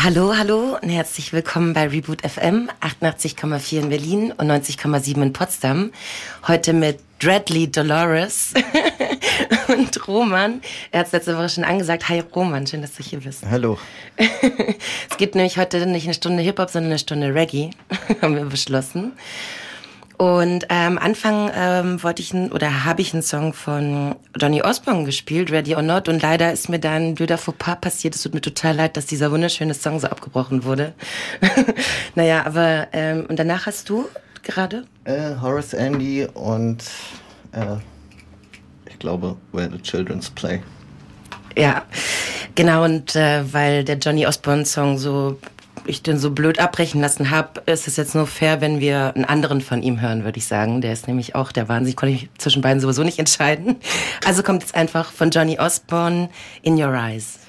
Hallo, hallo und herzlich willkommen bei Reboot FM, 88,4 in Berlin und 90,7 in Potsdam. Heute mit Dreadly Dolores und Roman. Er hat es letzte Woche schon angesagt. Hi Roman, schön, dass du hier bist. Hallo. Es gibt nämlich heute nicht eine Stunde Hip-Hop, sondern eine Stunde Reggae, haben wir beschlossen. Und am Anfang habe ich einen Song von Johnny Osborne gespielt, Ready or Not, und leider ist mir da ein blöder Fauxpas passiert. Es tut mir total leid, dass dieser wunderschöne Song so abgebrochen wurde. Naja, aber und danach hast du gerade? Horace Andy und ich glaube Where the Children's Play. Ja, genau, und weil der Johnny Osborne-Song ich den so blöd abbrechen lassen habe, ist es jetzt nur fair, wenn wir einen anderen von ihm hören, würde ich sagen. Der ist nämlich auch der Wahnsinn. Ich konnte mich zwischen beiden sowieso nicht entscheiden. Also kommt jetzt einfach von Johnny Osborne, In Your Eyes.